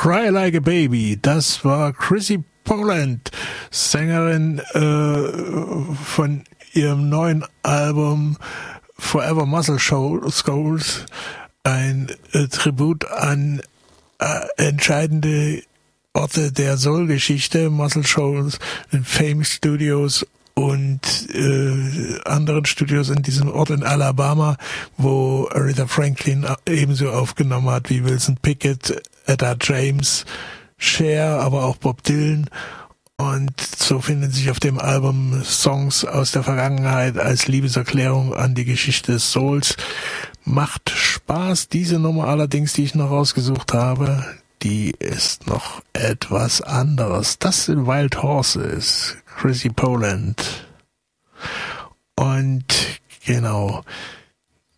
Cry Like a Baby, das war Chrissy Poland, Sängerin von ihrem neuen Album Forever Muscle Shoals, ein Tribut an entscheidende Orte der Soul-Geschichte, Muscle Shoals, den Fame Studios und anderen Studios in diesem Ort in Alabama, wo Aretha Franklin ebenso aufgenommen hat wie Wilson Pickett, Etta James, Cher, aber auch Bob Dylan. Und so finden sich auf dem Album Songs aus der Vergangenheit als Liebeserklärung an die Geschichte des Souls. Macht Spaß. Diese Nummer allerdings, die ich noch rausgesucht habe, die ist noch etwas anderes. Das sind Wild Horses, Chrissy Poland. Und genau,